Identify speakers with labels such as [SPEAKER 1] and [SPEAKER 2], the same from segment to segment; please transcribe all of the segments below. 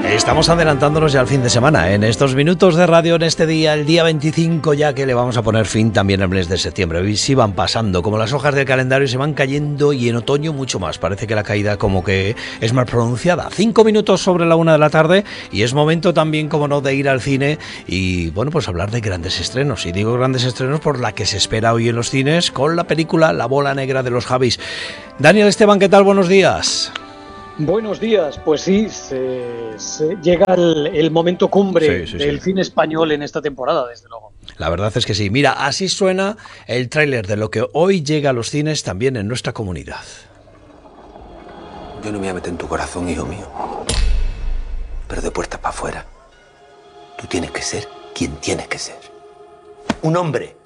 [SPEAKER 1] Estamos adelantándonos ya al fin de semana, en estos minutos de radio, en este día, el día 25, ya que le vamos a poner fin también al mes de septiembre. Y sí van pasando, como las hojas del calendario se van cayendo, y en otoño mucho más. Parece que la caída como que es más pronunciada. 5 minutos sobre la 1 de la tarde, y es momento también, como no, de ir al cine y, bueno, pues hablar de grandes estrenos. Y digo grandes estrenos por la que se espera hoy en los cines con la película La Bola Negra de los Javis. Daniel Esteban, ¿qué tal? Buenos días.
[SPEAKER 2] Buenos días, pues sí, se llega el momento cumbre del cine español en esta temporada, desde luego.
[SPEAKER 1] La verdad es que sí. Mira, así suena el tráiler de lo que hoy llega a los cines también en nuestra comunidad.
[SPEAKER 3] Yo no me voy a meter en tu corazón, hijo mío, pero de puertas para afuera. Tú tienes que ser quien tienes que ser. Un hombre.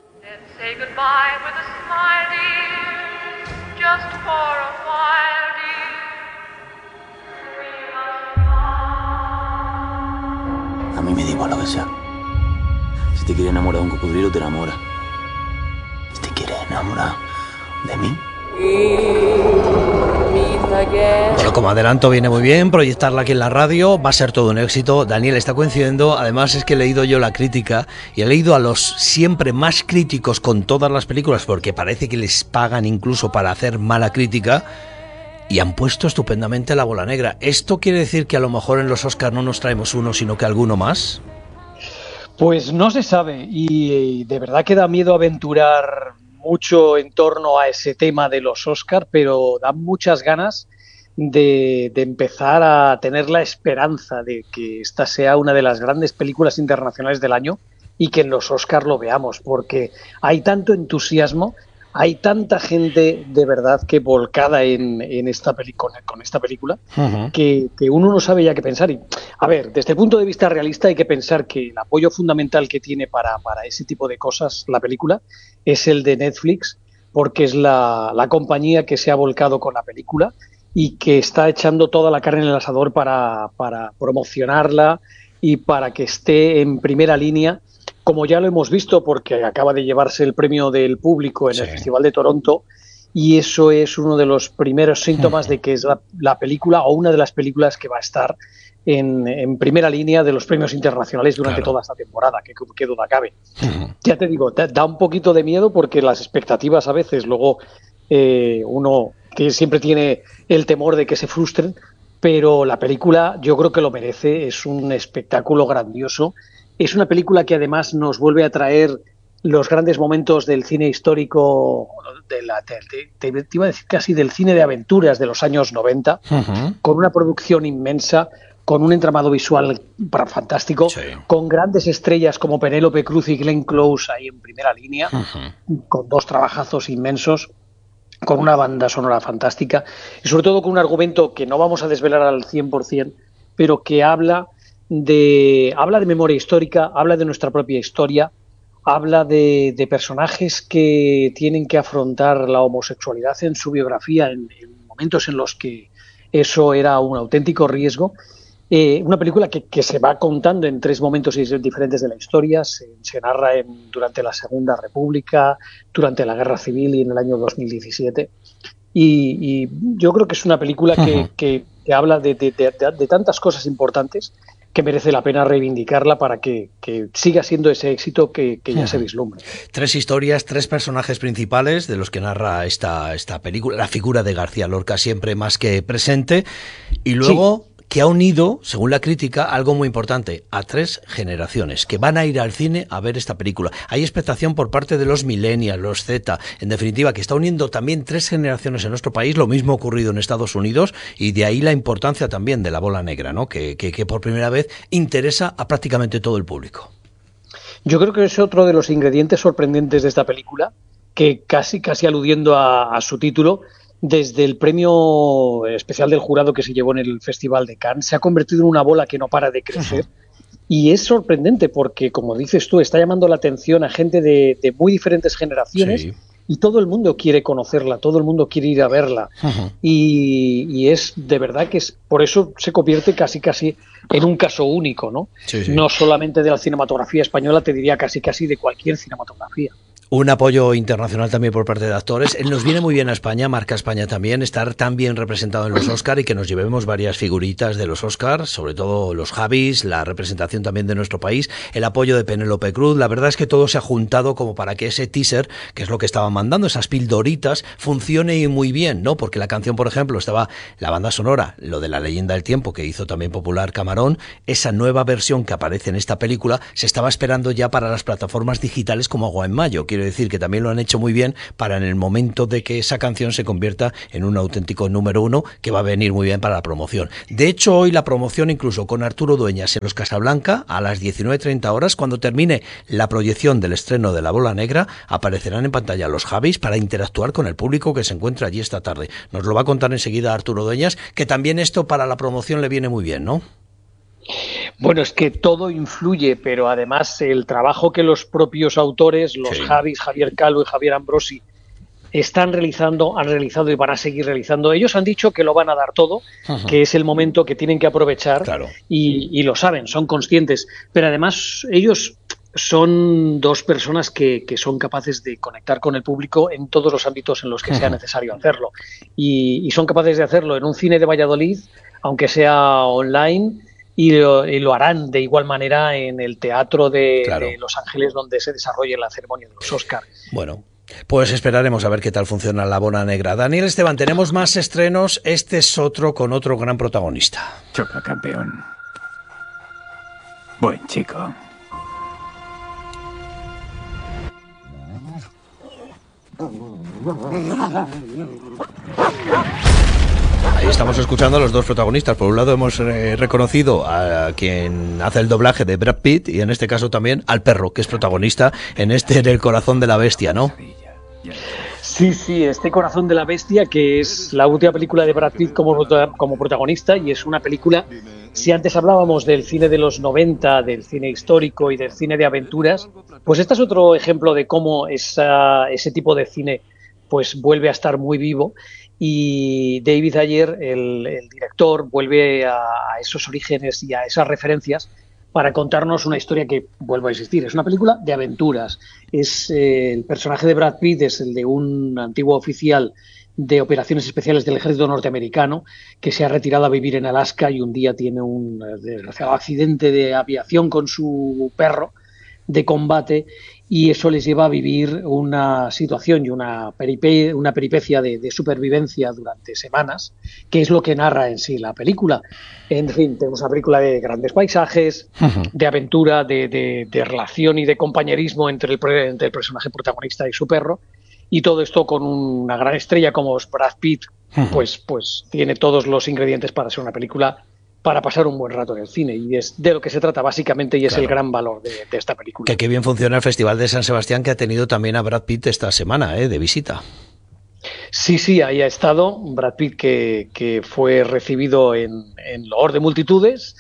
[SPEAKER 3] A mí me da igual lo que sea. Si te quieres enamorar de un cocodrilo, te enamora. Si te quieres enamorar de mí.
[SPEAKER 1] Bueno, como adelanto, viene muy bien proyectarla aquí en la radio, va a ser todo un éxito. Daniel, está coincidiendo, además es que he leído yo la crítica y he leído a los siempre más críticos con todas las películas, porque parece que les pagan incluso para hacer mala crítica, y han puesto estupendamente La Bola Negra. ¿Esto quiere decir que a lo mejor en los Oscars no nos traemos uno, sino que alguno más?
[SPEAKER 2] Pues no se sabe, y de verdad que da miedo aventurar mucho en torno a ese tema de los Oscars, pero dan muchas ganas de empezar a tener la esperanza de que esta sea una de las grandes películas internacionales del año y que en los Oscars lo veamos, porque hay tanto entusiasmo, hay tanta gente de verdad que volcada en esta con esta película, que uno no sabe ya qué pensar. Y, a ver, desde el punto de vista realista hay que pensar que el apoyo fundamental que tiene para ese tipo de cosas la película es el de Netflix, porque es la compañía que se ha volcado con la película y que está echando toda la carne en el asador para promocionarla y para que esté en primera línea, como ya lo hemos visto, porque acaba de llevarse el premio del público en el Festival de Toronto, y eso es uno de los primeros síntomas de que es la película o una de las películas que va a estar en primera línea de los premios internacionales durante toda esta temporada, que duda cabe. Ya te digo, da un poquito de miedo porque las expectativas a veces luego uno que siempre tiene el temor de que se frustren, pero la película yo creo que lo merece, es un espectáculo grandioso. Es una película que además nos vuelve a traer los grandes momentos del cine histórico, te iba a decir casi del cine de aventuras de los años 90, con una producción inmensa, con un entramado visual fantástico, con grandes estrellas como Penélope Cruz y Glenn Close ahí en primera línea, con dos trabajazos inmensos, con una banda sonora fantástica y sobre todo con un argumento que no vamos a desvelar al 100%, pero que habla de memoria histórica, habla de nuestra propia historia, habla de personajes que tienen que afrontar la homosexualidad en su biografía en momentos en los que eso era un auténtico riesgo. Una película que se va contando en 3 momentos diferentes de la historia. Se narra durante la Segunda República, durante la Guerra Civil y en el año 2017. Y yo creo que es una película que habla de tantas cosas importantes que merece la pena reivindicarla para que siga siendo ese éxito que ya se vislumbra.
[SPEAKER 1] 3 historias, 3 personajes principales de los que narra esta película, la figura de García Lorca siempre más que presente, y luego que ha unido, según la crítica, algo muy importante, a 3 generaciones que van a ir al cine a ver esta película. Hay expectación por parte de los millennials, los Z, en definitiva, que está uniendo también 3 generaciones en nuestro país. Lo mismo ha ocurrido en Estados Unidos, y de ahí la importancia también de La Bola Negra, ¿no? Que por primera vez interesa a prácticamente todo el público.
[SPEAKER 2] Yo creo que es otro de los ingredientes sorprendentes de esta película, que casi aludiendo a su título, desde el premio especial del jurado que se llevó en el Festival de Cannes, se ha convertido en una bola que no para de crecer. Y es sorprendente porque, como dices tú, está llamando la atención a gente de muy diferentes generaciones, y todo el mundo quiere conocerla, todo el mundo quiere ir a verla. Y es de verdad que por eso se convierte casi en un caso único, ¿no? No solamente de la cinematografía española, te diría casi de cualquier cinematografía.
[SPEAKER 1] Un apoyo internacional también por parte de actores. Nos viene muy bien a España, marca España también, estar tan bien representado en los Oscar y que nos llevemos varias figuritas de los Oscar, sobre todo los Javis, la representación también de nuestro país, el apoyo de Penélope Cruz. La verdad es que todo se ha juntado como para que ese teaser, que es lo que estaban mandando, esas pildoritas, funcione muy bien, ¿no? Porque la canción, por ejemplo, estaba la banda sonora, lo de La leyenda del tiempo, que hizo también popular Camarón, esa nueva versión que aparece en esta película, se estaba esperando ya para las plataformas digitales como agua en mayo. Quiero decir que también lo han hecho muy bien para en el momento de que esa canción se convierta en un auténtico número uno que va a venir muy bien para la promoción. De hecho, hoy la promoción incluso con Arturo Dueñas en los Casablanca a las 19:30 horas, cuando termine la proyección del estreno de La Bola Negra, aparecerán en pantalla los Javis para interactuar con el público que se encuentra allí esta tarde. Nos lo va a contar enseguida Arturo Dueñas, que también esto para la promoción le viene muy bien, ¿no?
[SPEAKER 2] Bueno, es que todo influye, pero además el trabajo que los propios autores, los Javis, Javier Calvo y Javier Ambrosi, han realizado y van a seguir realizando. Ellos han dicho que lo van a dar todo, que es el momento que tienen que aprovechar, y lo saben, son conscientes. Pero además ellos son dos personas que son capaces de conectar con el público en todos los ámbitos en los que sea necesario hacerlo. Y son capaces de hacerlo en un cine de Valladolid, aunque sea online, y lo harán de igual manera en el Teatro de Los Ángeles, donde se desarrolle la ceremonia de los Oscar.
[SPEAKER 1] Bueno, pues esperaremos a ver qué tal funciona La Bola Negra. Daniel Esteban, tenemos más estrenos. Este es otro con otro gran protagonista.
[SPEAKER 4] Choca, campeón. Buen chico.
[SPEAKER 1] Ahí estamos escuchando a los dos protagonistas. Por un lado hemos reconocido a quien hace el doblaje de Brad Pitt y en este caso también al perro, que es protagonista en El corazón de la bestia, ¿no?
[SPEAKER 2] Sí, este Corazón de la bestia, que es la última película de Brad Pitt como protagonista, y es una película, si antes hablábamos del cine de los 90, del cine histórico y del cine de aventuras, pues este es otro ejemplo de cómo ese tipo de cine pues vuelve a estar muy vivo. Y David Ayer, el director, vuelve a esos orígenes y a esas referencias para contarnos una historia que, vuelvo a insistir, es una película de aventuras. El personaje de Brad Pitt es el de un antiguo oficial de operaciones especiales del ejército norteamericano que se ha retirado a vivir en Alaska y un día tiene un desgraciado accidente de aviación con su perro de combate, y eso les lleva a vivir una situación y una peripecia de supervivencia durante semanas, que es lo que narra en sí la película. En fin, tenemos una película de grandes paisajes, de aventura, de relación y de compañerismo entre el personaje protagonista y su perro, y todo esto con una gran estrella como es Brad Pitt, pues tiene todos los ingredientes para ser una película para pasar un buen rato en el cine, y es de lo que se trata básicamente, y es el gran valor de esta película.
[SPEAKER 1] Que qué bien funciona el Festival de San Sebastián, que ha tenido también a Brad Pitt esta semana, de visita.
[SPEAKER 2] Sí, ahí ha estado Brad Pitt, que fue recibido en loor de multitudes,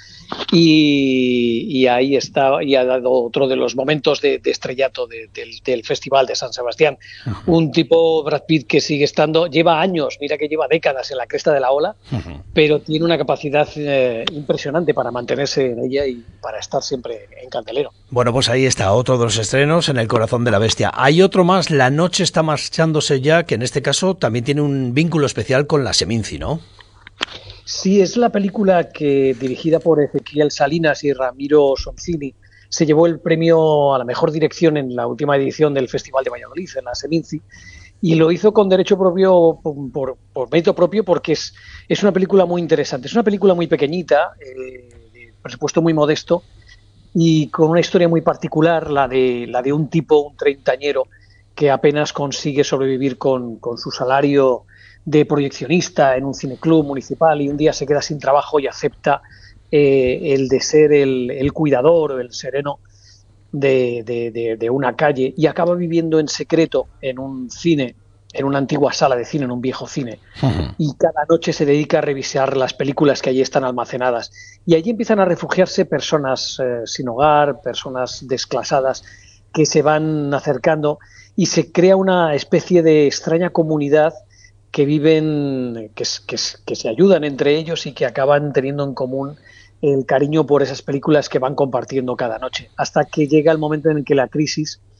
[SPEAKER 2] y ahí está, y ha dado otro de los momentos de estrellato del Festival de San Sebastián. Un tipo, Brad Pitt, que sigue estando, lleva años, mira que lleva décadas en la cresta de la ola, pero tiene una capacidad impresionante para mantenerse en ella y para estar siempre en candelero.
[SPEAKER 1] Bueno, pues ahí está otro de los estrenos, en El corazón de la bestia. Hay otro más, La noche está marchándose ya, que en este caso también tiene un vínculo especial con la Seminci, ¿no?
[SPEAKER 2] Sí, es la película que, dirigida por Ezequiel Salinas y Ramiro Sonsini, se llevó el premio a la mejor dirección en la última edición del Festival de Valladolid, en la Seminci, y lo hizo con derecho propio, por mérito propio, porque es una película muy interesante. Es una película muy pequeñita, de presupuesto muy modesto, y con una historia muy particular, la de un tipo, un treintañero, que apenas consigue sobrevivir con su salario de proyeccionista en un cineclub municipal, y un día se queda sin trabajo y acepta el de ser el cuidador o el sereno de una calle, y acaba viviendo en secreto en un cine, en una antigua sala de cine, en un viejo cine, y cada noche se dedica a revisar las películas que allí están almacenadas, y allí empiezan a refugiarse personas sin hogar, personas desclasadas, que se van acercando, y se crea una especie de extraña comunidad que viven, que se ayudan entre ellos y que acaban teniendo en común el cariño por esas películas que van compartiendo cada noche, hasta que llega el momento en el que la crisis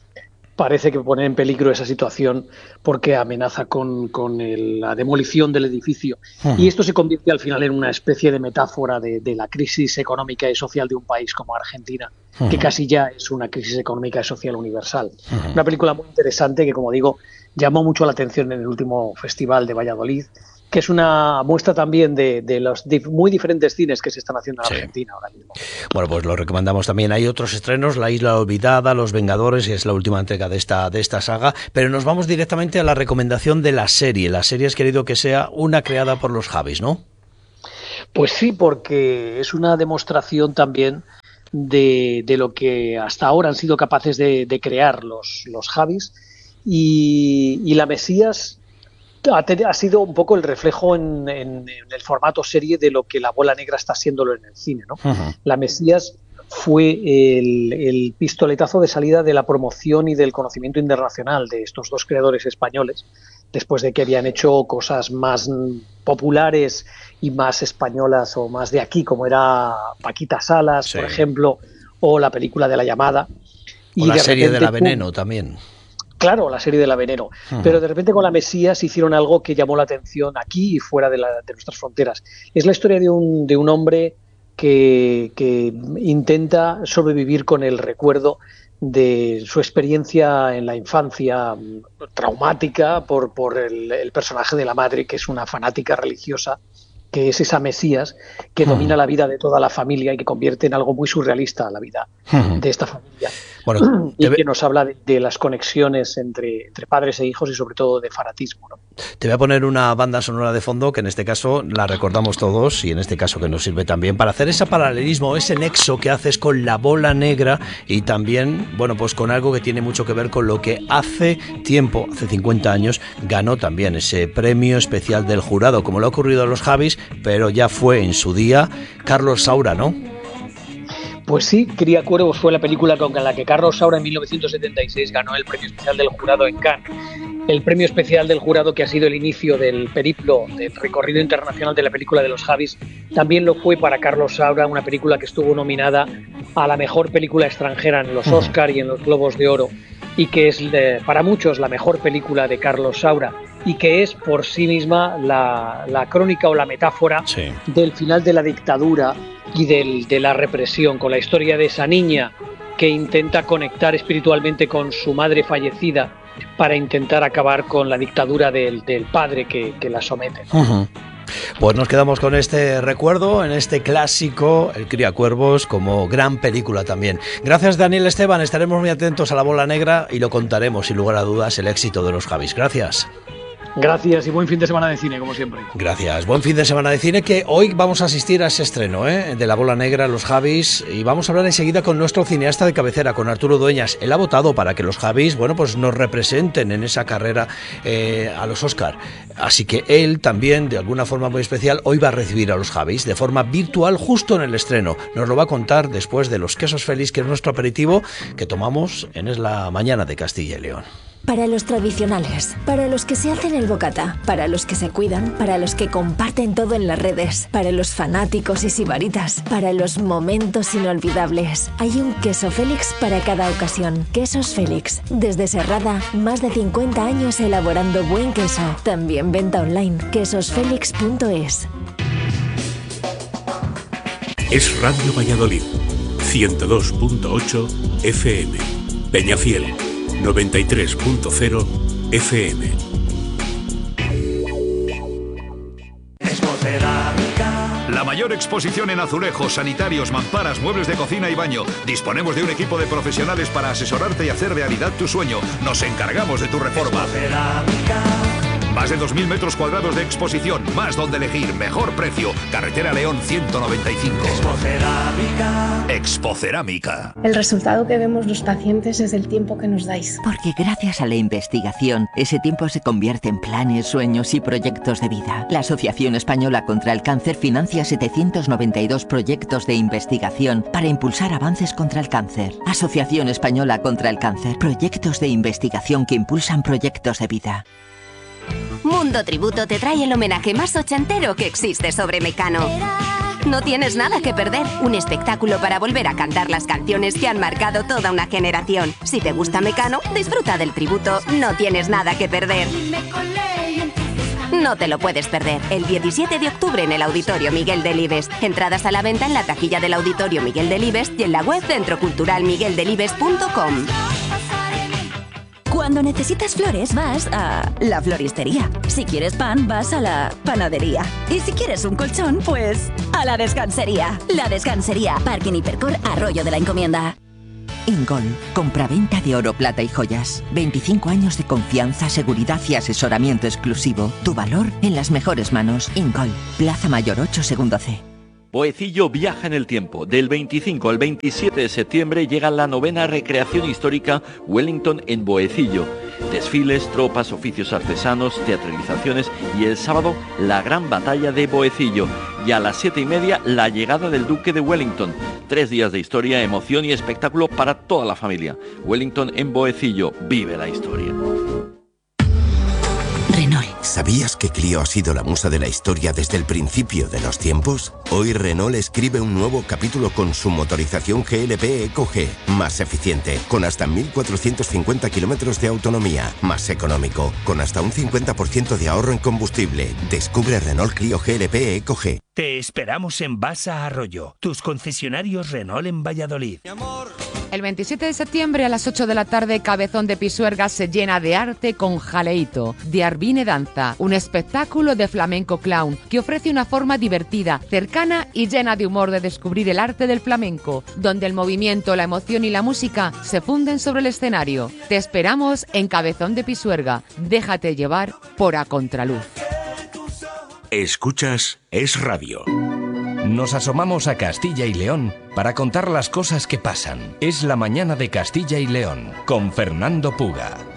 [SPEAKER 2] parece que pone en peligro esa situación porque amenaza con la demolición del edificio. Y esto se convierte al final en una especie de metáfora de la crisis económica y social de un país como Argentina, que casi ya es una crisis económica y social universal. Una película muy interesante que, como digo, llamó mucho la atención en el último festival de Valladolid, que es una muestra también de los muy diferentes cines que se están haciendo en Argentina ahora mismo.
[SPEAKER 1] Bueno, pues lo recomendamos también. Hay otros estrenos, La Isla Olvidada, Los Vengadores, que es la última entrega de esta saga, pero nos vamos directamente a la recomendación de la serie. La serie has querido que sea una creada por los Javis, ¿no?
[SPEAKER 2] Pues sí, porque es una demostración también de lo que hasta ahora han sido capaces de crear los Javis, y la Mesías ha sido un poco el reflejo en el formato serie de lo que La Bola Negra está siéndolo en el cine, ¿no? La Mesías fue el pistoletazo de salida de la promoción y del conocimiento internacional de estos dos creadores españoles, después de que habían hecho cosas más populares y más españolas o más de aquí, como era Paquita Salas, por ejemplo, o la película de La Llamada.
[SPEAKER 1] O la serie de La Veneno también.
[SPEAKER 2] Claro, la serie de La Veneno. Pero de repente con La Mesías hicieron algo que llamó la atención aquí y fuera de nuestras fronteras. Es la historia de un hombre que intenta sobrevivir con el recuerdo de su experiencia en la infancia traumática por el personaje de la madre, que es una fanática religiosa, que es esa Mesías que domina la vida de toda la familia y que convierte en algo muy surrealista la vida de esta familia. Bueno, y que nos habla de las conexiones entre padres e hijos y sobre todo de fanatismo, ¿no?
[SPEAKER 1] Te voy a poner una banda sonora de fondo que en este caso la recordamos todos y en este caso que nos sirve también para hacer ese paralelismo, ese nexo que haces con La Bola Negra y también, bueno, pues con algo que tiene mucho que ver con lo que hace tiempo, hace 50 años, ganó también ese premio especial del jurado, como le ha ocurrido a los Javis, pero ya fue en su día Carlos Saura, ¿no?
[SPEAKER 2] Pues sí, Cría Cuervos fue la película con la que Carlos Saura en 1976 ganó el premio especial del jurado en Cannes. El premio especial del jurado, que ha sido el inicio del periplo, del recorrido internacional de la película de los Javis, también lo fue para Carlos Saura, una película que estuvo nominada a la mejor película extranjera en los Oscar y en los Globos de Oro, y que es para muchos la mejor película de Carlos Saura, y que es por sí misma la crónica o la metáfora del final de la dictadura y de la represión, con la historia de esa niña que intenta conectar espiritualmente con su madre fallecida para intentar acabar con la dictadura del padre que la somete.
[SPEAKER 1] Pues nos quedamos con este recuerdo, en este clásico, El Criacuervos, como gran película también. Gracias, Daniel Esteban, estaremos muy atentos a La Bola Negra y lo contaremos sin lugar a dudas el éxito de los Javis. Gracias.
[SPEAKER 2] Gracias y buen fin de semana de cine, como siempre.
[SPEAKER 1] Gracias, buen fin de semana de cine, que hoy vamos a asistir a ese estreno de La Bola Negra, los Javis, y vamos a hablar enseguida con nuestro cineasta de cabecera, con Arturo Dueñas. Él ha votado para que los Javis, bueno, pues nos representen en esa carrera a los Oscar. Así que él también, de alguna forma muy especial, hoy va a recibir a los Javis de forma virtual justo en el estreno. Nos lo va a contar después de los quesos Félix, que es nuestro aperitivo que tomamos en Es la Mañana de Castilla y León.
[SPEAKER 4] Para los tradicionales, para los que se hacen el bocata, para los que se cuidan, para los que comparten todo en las redes, para los fanáticos y sibaritas, para los momentos inolvidables. Hay un queso Félix para cada ocasión. Quesos Félix, desde Serrada, más de 50 años elaborando buen queso. También venta online, quesosfelix.es.
[SPEAKER 5] Es Radio Valladolid, 102.8 FM, Peñafiel, 93.0 FM.
[SPEAKER 6] La mayor exposición en azulejos, sanitarios, mamparas, muebles de cocina y baño. Disponemos de un equipo de profesionales para asesorarte y hacer realidad tu sueño. Nos encargamos de tu reforma. Más de 2.000 metros cuadrados de exposición, más donde elegir, mejor precio. Carretera León 195. Expocerámica.
[SPEAKER 7] El resultado que vemos los pacientes es el tiempo que nos dais.
[SPEAKER 8] Porque gracias a la investigación, ese tiempo se convierte en planes, sueños y proyectos de vida. La Asociación Española contra el Cáncer financia 792 proyectos de investigación para impulsar avances contra el cáncer. Asociación Española contra el Cáncer. Proyectos de investigación que impulsan proyectos de vida.
[SPEAKER 9] Mundo Tributo te trae el homenaje más ochentero que existe sobre Mecano. No tienes nada que perder. Un espectáculo para volver a cantar las canciones que han marcado toda una generación. Si te gusta Mecano, disfruta del tributo No tienes nada que perder. No te lo puedes perder. El 17 de octubre en el Auditorio Miguel Delibes. Entradas a la venta en la taquilla del Auditorio Miguel Delibes y en la web centroculturalmigueldelibes.com.
[SPEAKER 10] Cuando necesitas flores vas a la floristería. Si quieres pan vas a la panadería. Y si quieres un colchón, pues a la descansería. La Descansería, Parking Hipercor, Arroyo de la Encomienda.
[SPEAKER 8] Ingol, compraventa de oro, plata y joyas. 25 años de confianza, seguridad y asesoramiento exclusivo. Tu valor en las mejores manos. Ingol, Plaza Mayor 8, segundo C.
[SPEAKER 11] Boecillo viaja en el tiempo. Del 25 al 27 de septiembre llega la 9ª recreación histórica Wellington en Boecillo. Desfiles, tropas, oficios artesanos, teatralizaciones y el sábado la gran batalla de Boecillo. Y a las 7:30 la llegada del Duque de Wellington. 3 días de historia, emoción y espectáculo para toda la familia. Wellington en Boecillo, vive la historia.
[SPEAKER 12] Renault. ¿Sabías que Clio ha sido la musa de la historia desde el principio de los tiempos? Hoy Renault escribe un nuevo capítulo con su motorización GLP EcoG, más eficiente, con hasta 1.450 kilómetros de autonomía, más económico, con hasta un 50% de ahorro en combustible. Descubre Renault Clio GLP EcoG.
[SPEAKER 13] Te esperamos en Basa Arroyo, tus concesionarios Renault en Valladolid.
[SPEAKER 14] El 27 de septiembre a las 8 de la tarde, Cabezón de Pisuerga se llena de arte con Jaleito, de Arvine Danza, un espectáculo de flamenco clown que ofrece una forma divertida, cercana y llena de humor de descubrir el arte del flamenco, donde el movimiento, la emoción y la música se funden sobre el escenario. Te esperamos en Cabezón de Pisuerga. Déjate llevar por A Contraluz.
[SPEAKER 5] Escuchas Es Radio.
[SPEAKER 13] Nos asomamos a Castilla y León para contar las cosas que pasan. Es la mañana de Castilla y León con Fernando Puga.